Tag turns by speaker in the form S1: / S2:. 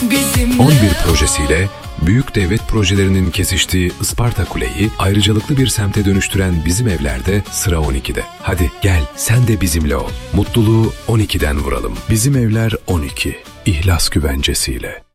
S1: 11 projesiyle büyük devlet projelerinin kesiştiği Isparta Kule'yi ayrıcalıklı bir semte dönüştüren Bizim Evler'de sıra 12'de. Hadi gel sen de bizimle ol. Mutluluğu 12'den vuralım. Bizim Evler 12. İhlas güvencesiyle.